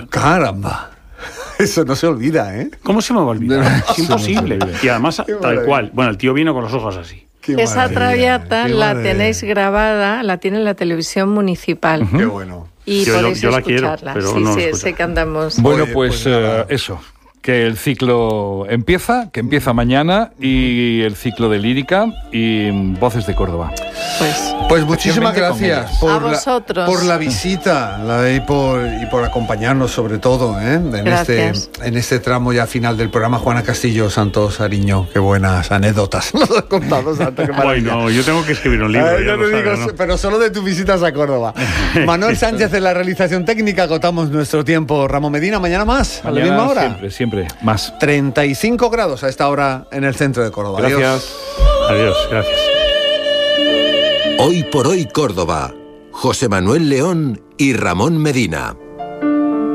Caramba. Eso no se olvida, ¿eh? ¿Cómo se me va a olvidar? Es imposible. Y además, tal cual. Bueno, el tío vino con los ojos así. Esa traviata la tenéis grabada, la tiene en la televisión municipal. Qué bueno. Y podéis yo la escucharla. quiero, pero sí, sé que andamos. Bueno, Oye, pues eso. Que el ciclo empieza mañana, y el ciclo de lírica y Voces de Córdoba. Pues muchísimas gracias por la visita y por acompañarnos, sobre todo, en este tramo ya final del programa. Juana Castillo Santos Ariño, qué buenas anécdotas nos has contado, Santo, qué maravilla. Bueno, yo tengo que escribir un libro. Yo te digo, ¿no? Pero solo de tus visitas a Córdoba. Manuel Sánchez en la realización técnica. Agotamos nuestro tiempo. Ramón Medina, mañana más, a la misma hora. Siempre más. 35 grados a esta hora en el centro de Córdoba. Gracias. Adiós, gracias. Hoy por hoy Córdoba. José Manuel León y Ramón Medina.